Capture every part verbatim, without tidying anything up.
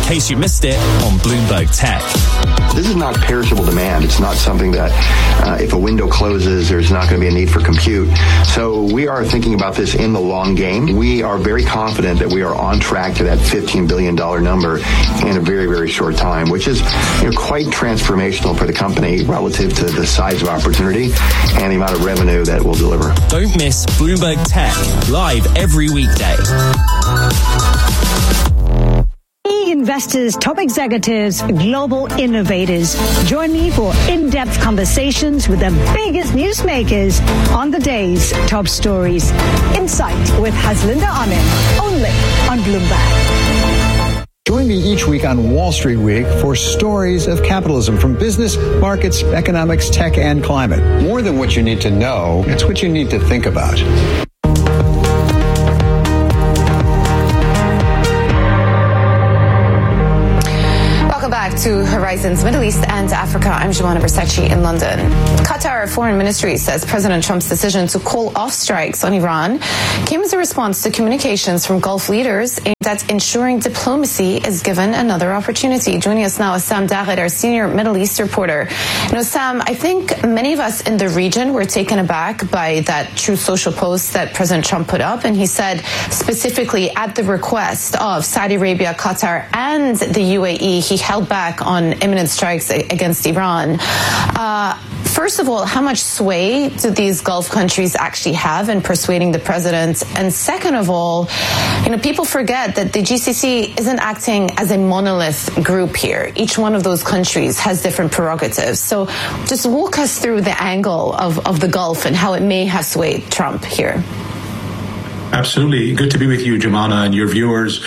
case you missed it on Bloomberg Tech. This is not perishable demand. It's not something that uh, if a window closes, there's not going to be a need for compute. So we are thinking about this in the long game. We are very confident that we are on track to that fifteen billion dollars number in a very, very short time, which is you know, quite transformational for the company relative to the size of opportunity and the amount of revenue that we'll deliver. Don't miss Bloomberg Tech, live every weekday. Investors, top executives, global innovators. Join me for in-depth conversations with the biggest newsmakers on the day's top stories. Insight with Haslinda Anand, only on Bloomberg. Join me each week on Wall Street Week for stories of capitalism from business, markets, economics, tech, and climate. More than what you need to know, it's what you need to think about. To Horizons Middle East and Africa, I'm Joanna Versace in London. Qatar Foreign Ministry says President Trump's decision to call off strikes on Iran came as a response to communications from Gulf leaders aimed at ensuring diplomacy is given another opportunity. Joining us now is Sam Daghett, our senior Middle East reporter. You know, Sam, I think many of us in the region were taken aback by that Truth Social post that President Trump put up, and he said specifically at the request of Saudi Arabia, Qatar, and the U A E, he held back on imminent strikes against Iran. Uh, first of all, how much sway do these Gulf countries actually have in persuading the president? And second of all, you know, people forget that the G C C isn't acting as a monolith group here. Each one of those countries has different prerogatives. So just walk us through the angle of, of the Gulf and how it may have swayed Trump here. Absolutely. Good to be with you, Jemana, and your viewers.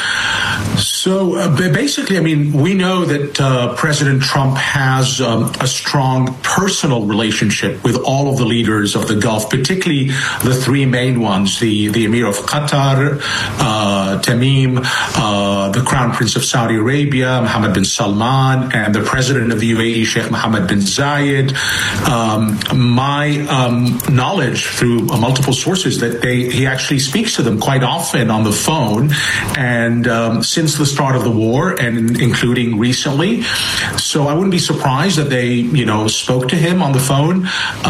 So uh, basically, I mean, we know that uh, President Trump has um, a strong personal relationship with all of the leaders of the Gulf, particularly the three main ones, the, the Emir of Qatar, uh, Tamim, uh, the Crown Prince of Saudi Arabia, Mohammed bin Salman, and the President of the U A E, Sheikh Mohammed bin Zayed. Um, my um, knowledge through uh, multiple sources that they, he actually speaks to them quite often on the phone, and um, since the start of the war, and including recently. So I wouldn't be surprised that they, you know, spoke to him on the phone.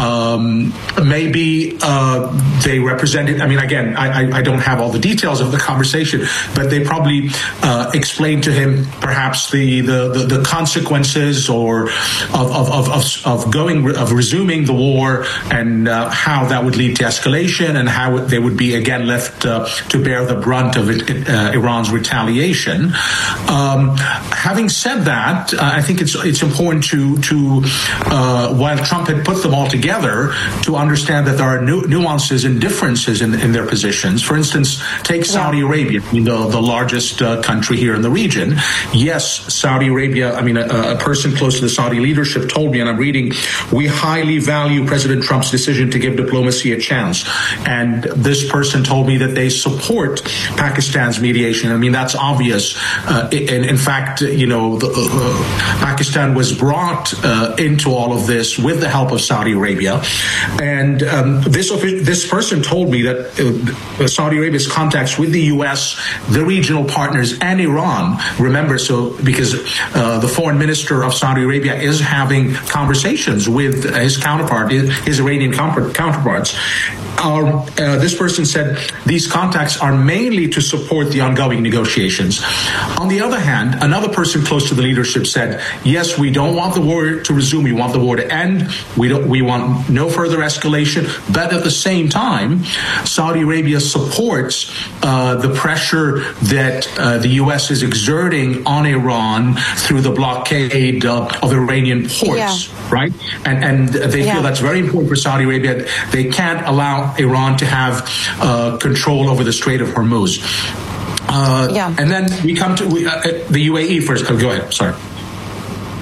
Um, maybe uh, they represented, I mean, again, I, I don't have all the details of the conversation, but they probably uh, explained to him perhaps the, the, the, the consequences or of, of, of, of, of going, of resuming the war, and uh, how that would lead to escalation, and how they would be again left Uh, to bear the brunt of it, uh, Iran's retaliation. Um, having said that, uh, I think it's it's important to to uh, while Trump had put them all together, to understand that there are nu- nuances and differences in, in their positions. For instance, take Saudi yeah. Arabia, I mean, the, the largest uh, country here in the region. Yes, Saudi Arabia, I mean, a, a person close to the Saudi leadership told me, and I'm reading, we highly value President Trump's decision to give diplomacy a chance. And this person told me that they support Pakistan's mediation. I mean, that's obvious. Uh, and in fact, you know, the, uh, Pakistan was brought uh, into all of this with the help of Saudi Arabia. And um, this this person told me that uh, Saudi Arabia's contacts with the U S, the regional partners, and Iran, remember, so because uh, the foreign minister of Saudi Arabia is having conversations with his counterpart, his Iranian counterparts. Our, uh, this person said these contacts are mainly to support the ongoing negotiations. On the other hand, another person close to the leadership said, yes, we don't want the war to resume. We want the war to end. We don't, we want no further escalation. But at the same time, Saudi Arabia supports uh, the pressure that uh, the U S is exerting on Iran through the blockade uh, of Iranian ports, yeah. right? And, and they yeah. feel that's very important for Saudi Arabia. They can't allow Iran to have uh, control over the Strait of Hormuz. Uh, yeah. And then we come to we, uh, the U A E first. Oh, go ahead. Sorry.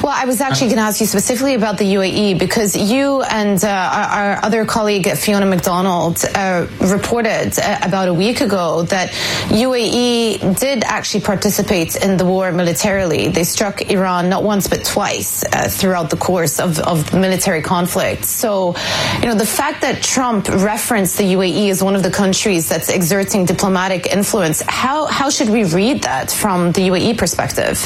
Well, I was actually going to ask you specifically about the U A E, because you and uh, our, our other colleague, Fiona MacDonald, uh, reported uh, about a week ago that U A E did actually participate in the war militarily. They struck Iran not once but twice uh, throughout the course of, of the military conflict. So, you know, the fact that Trump referenced the U A E as one of the countries that's exerting diplomatic influence, how, how should we read that from the U A E perspective?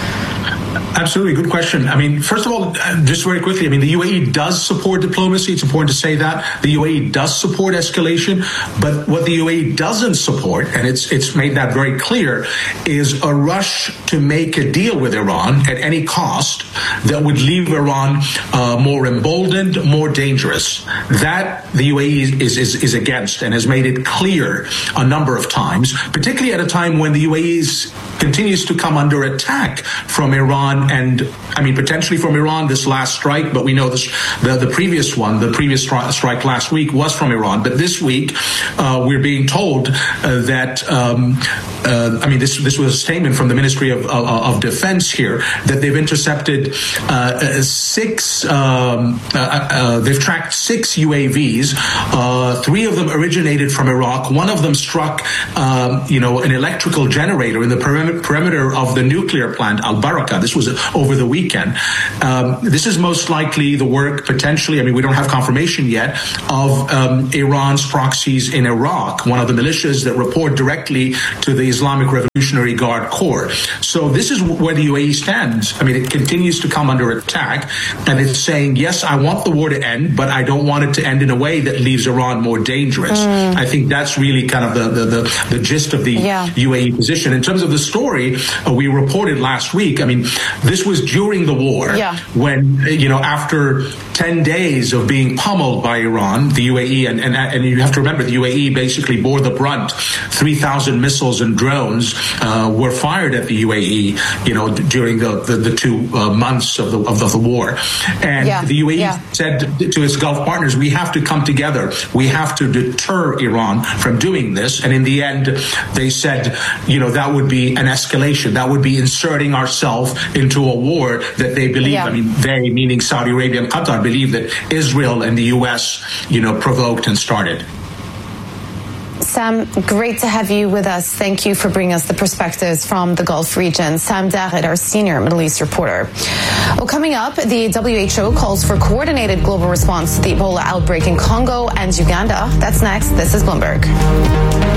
Absolutely. Good question. I mean, first of all, just very quickly, I mean, the U A E does support diplomacy. It's important to say that. The U A E does support escalation. But what the U A E doesn't support, and it's it's made that very clear, is a rush to make a deal with Iran at any cost that would leave Iran uh, more emboldened, more dangerous. That the U A E is, is, is against and has made it clear a number of times, particularly at a time when the U A E is, continues to come under attack from Iran. And I mean, potentially from Iran, this last strike, but we know this, the, the previous one, the previous stri- strike last week was from Iran. But this week, uh, we're being told uh, that, um, uh, I mean, this this was a statement from the Ministry of, of, of Defense here, that they've intercepted uh, six, um, uh, uh, they've tracked six U A Vs. Uh, three of them originated from Iraq. One of them struck, um, you know, an electrical generator in the perimeter, perimeter of the nuclear plant, Al-Baraka. This was over the weekend. Um, this is most likely the work, potentially, I mean, we don't have confirmation yet, of um, Iran's proxies in Iraq, one of the militias that report directly to the Islamic Revolutionary Guard Corps. So this is where the U A E stands. I mean, it continues to come under attack, and it's saying, yes, I want the war to end, but I don't want it to end in a way that leaves Iran more dangerous. Mm. I think that's really kind of the, the, the, the gist of the yeah. U A E position. In terms of the story, uh, we reported last week, I mean, this was during the war yeah. when, you know, after ten days of being pummeled by Iran, the U A E, and, and, and you have to remember, the U A E basically bore the brunt. three thousand missiles and drones uh, were fired at the U A E, you know, d- during the, the, the two uh, months of the, of the, the war. And yeah. the U A E yeah. said to its Gulf partners, we have to come together. We have to deter Iran from doing this. And in the end, they said, you know, that would be an escalation. That would be inserting ourselves into a war that they believe, yeah. I mean, they, meaning Saudi Arabia and Qatar, believe that Israel and the U S, you know, provoked and started. Sam, great to have you with us. Thank you for bringing us the perspectives from the Gulf region. Sam Darrett, our senior Middle East reporter. Well, coming up, the W H O calls for coordinated global response to the Ebola outbreak in Congo and Uganda. That's next. This is Bloomberg.